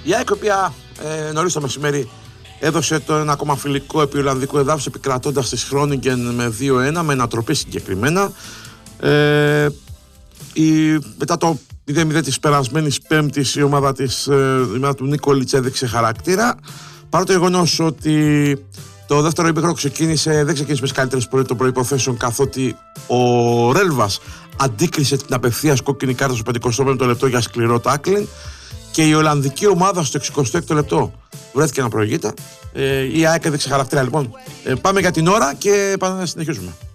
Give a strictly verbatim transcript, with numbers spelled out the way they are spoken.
Η ΑΕΚ, η οποία ε, νωρίς το μεσημέρι έδωσε το ένα ακόμα φιλικό επί Ολλανδικού εδάφους, επικρατώντας τη Χρόνιγκεν με δύο ένα, με ανατροπή συγκεκριμένα. Ε, η, μετά το μηδέν μηδέν της περασμένης Πέμπτης, η ομάδα, της, ε, η ομάδα του Νίκολιτς έδειξε χαρακτήρα. Παρά το γεγονός ότι το δεύτερο ημίχρονο ξεκίνησε, δεν ξεκίνησε με τις καλύτερες των προϋποθέσεων, καθότι ο Ρέλβας αντίκρισε την απευθείας κόκκινη κάρτα στο πενηκοστό πέμπτο λεπτό για σκληρό τάκλιν και η Ολλανδική ομάδα στο εξηκοστό έκτο λεπτό βρέθηκε να προηγείται. Ε, η ΑΕΚ έδειξε χαρακτήρα. Λοιπόν, ε, πάμε για την ώρα και πάμε να συνεχίσουμε.